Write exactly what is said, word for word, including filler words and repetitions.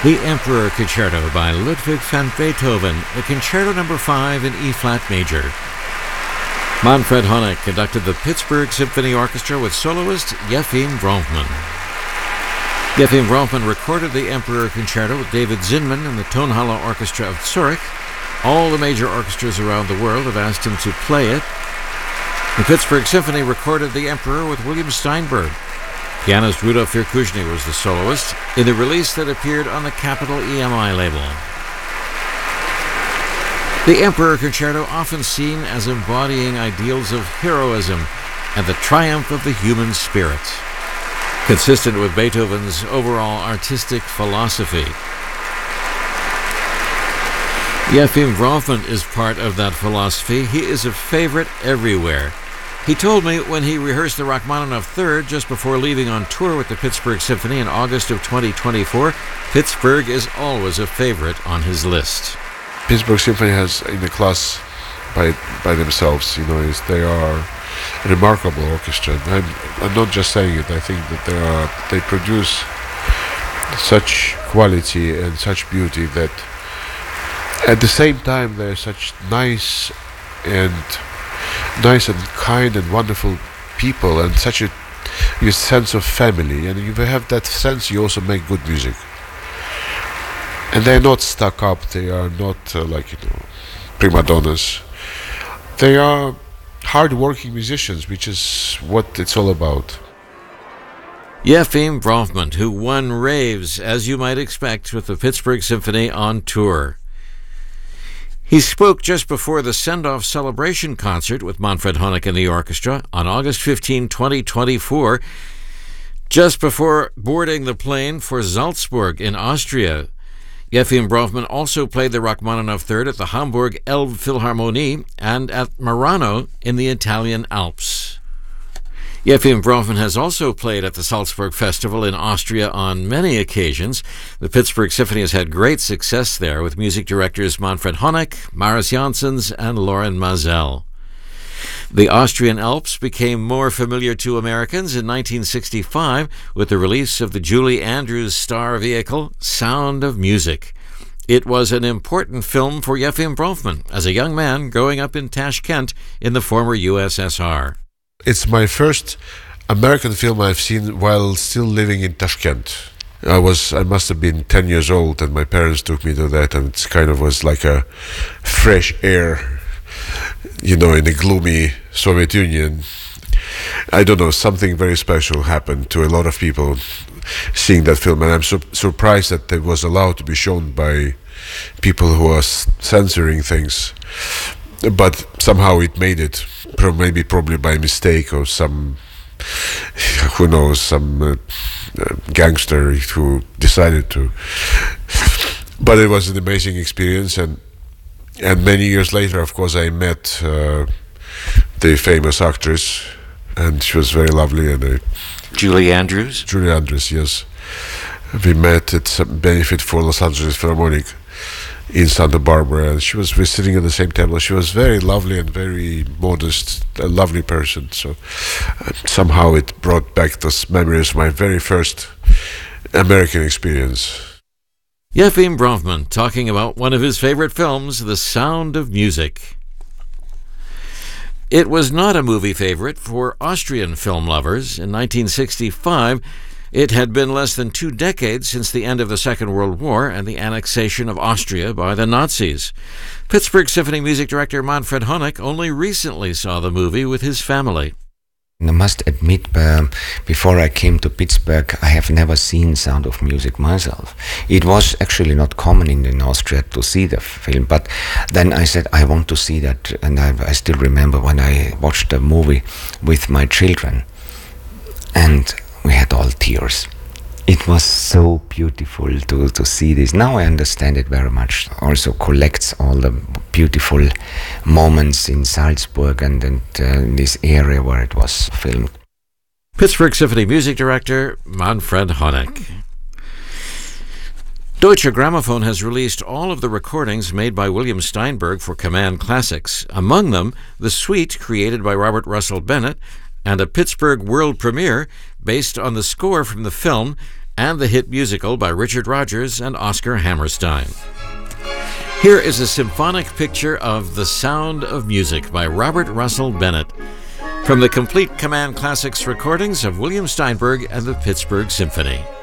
The Emperor Concerto by Ludwig van Beethoven, the Concerto number five in E-flat major. Manfred Honeck conducted the Pittsburgh Symphony Orchestra with soloist Yefim Bronfman. Yefim Bronfman recorded the Emperor Concerto with David Zinman and the Tonhalle Orchestra of Zurich. All the major orchestras around the world have asked him to play it. The Pittsburgh Symphony recorded the Emperor with William Steinberg. Pianist Rudolf Virkushny was the soloist in the release that appeared on the Capitol E M I label. The Emperor Concerto, often seen as embodying ideals of heroism and the triumph of the human spirit, consistent with Beethoven's overall artistic philosophy. Yefim Bronfman is part of that philosophy. He is a favorite everywhere. He told me when he rehearsed the Rachmaninoff Third just before leaving on tour with the Pittsburgh Symphony in August of twenty twenty-four, Pittsburgh is always a favorite on his list. Pittsburgh Symphony has in a class by by themselves. You know, is they are a remarkable orchestra. I'm, I'm not just saying it. I think that they are they produce such quality and such beauty that at the same time they're such nice and nice and kind and wonderful people, and such a, a sense of family. And if you have that sense, you also make good music. And they're not stuck up. They are not uh, like, you know, prima donnas. They are hard-working musicians, which is what it's all about. Yefim Bronfman, who won raves, as you might expect, with the Pittsburgh Symphony on tour. He spoke just before the send-off celebration concert with Manfred Honeck and the orchestra on August fifteenth, twenty twenty-four, just before boarding the plane for Salzburg in Austria. Yefim Bronfman also played the Rachmaninoff Third at the Hamburg Elbphilharmonie and at Merano in the Italian Alps. Yefim Bronfman has also played at the Salzburg Festival in Austria on many occasions. The Pittsburgh Symphony has had great success there with music directors Manfred Honeck, Maris Janssens, and Loren Maazel. The Austrian Alps became more familiar to Americans in nineteen sixty-five with the release of the Julie Andrews star vehicle, Sound of Music. It was an important film for Yefim Bronfman as a young man growing up in Tashkent in the former U S S R. It's my first American film I've seen while still living in Tashkent. I was, I must have been ten years old, and my parents took me to that, and it kind of was like a fresh air, you know, in the gloomy Soviet Union. I don't know, something very special happened to a lot of people seeing that film, and I'm su- surprised that it was allowed to be shown by people who are s- censoring things. But somehow it made it, maybe probably by mistake, or some, who knows, some uh, uh, gangster who decided to. But it was an amazing experience, and and many years later, of course, I met uh, the famous actress, and she was very lovely. And I, Julie Andrews? Julie Andrews, yes. We met at some benefit for Los Angeles Philharmonic in Santa Barbara, and she was we're sitting at the same table. She was very lovely and very modest, a lovely person. So uh, somehow it brought back those memories of my very first American experience. Yefim Bronfman talking about one of his favorite films, The Sound of Music. It was not a movie favorite for Austrian film lovers. In nineteen sixty-five, it had been less than two decades since the end of the Second World War and the annexation of Austria by the Nazis. Pittsburgh Symphony music director Manfred Honeck only recently saw the movie with his family. I must admit, uh, before I came to Pittsburgh, I have never seen Sound of Music myself. It was actually not common in, in Austria to see the film, but then I said, I want to see that, and I, I still remember when I watched the movie with my children, and we had all tears. It was so beautiful to, to see this. Now I understand it very much. Also collects all the beautiful moments in Salzburg and, and uh, in this area where it was filmed. Pittsburgh Symphony music director Manfred Honeck. Deutsche Grammophon has released all of the recordings made by William Steinberg for Command Classics, among them the suite created by Robert Russell Bennett and a Pittsburgh world premiere based on the score from the film and the hit musical by Richard Rodgers and Oscar Hammerstein. Here is a symphonic picture of The Sound of Music by Robert Russell Bennett from the complete Command Classics recordings of William Steinberg and the Pittsburgh Symphony.